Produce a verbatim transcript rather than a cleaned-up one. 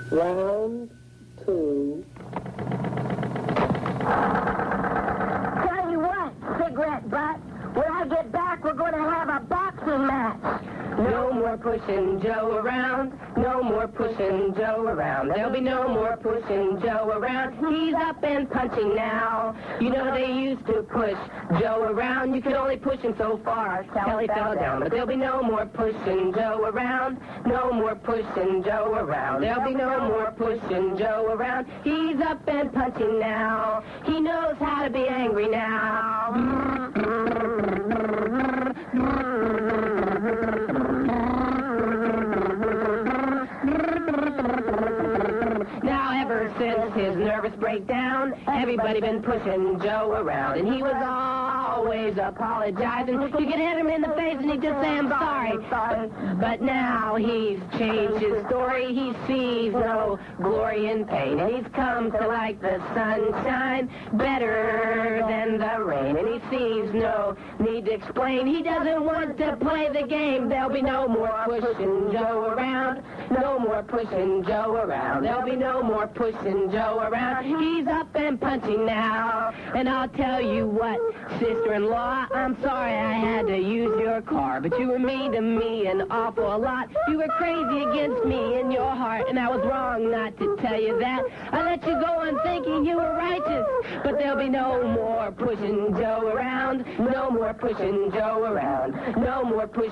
Round two. Tell you what, cigarette butt, when I get back, we're going to have a boxing match. No more pushing Joe around. No more pushing Joe around. There'll be no more pushing Joe around. He's up and punching now. You know they used to push Joe around. You could only push him so far till he fell down. But there'll be no more pushing Joe around. No more pushing Joe around. There'll be no more pushing Joe around. He's up and punching now. He knows how to be angry now. Now, ever since his nervous breakdown, everybody been pushing Joe around, and he was always apologizing. You could hit him in the face and he'd just say, I'm sorry. But now he's changed his story. He sees no glory in pain, and he's come to like the sunshine better than the rain, and he sees no need to explain. He doesn't want to play the game. There'll be no more pushing Joe around. No more pushing Joe around. There'll be no more pushing Joe around. He's up and punching now. And I'll tell you what, sister-in-law, I'm sorry I had to use your car, but you were mean to me an awful lot. You were crazy against me in your heart, and I was wrong not to tell you that. I let you go on thinking you were righteous, but there'll be no more pushing Joe around. No more pushing Joe around. No more pushing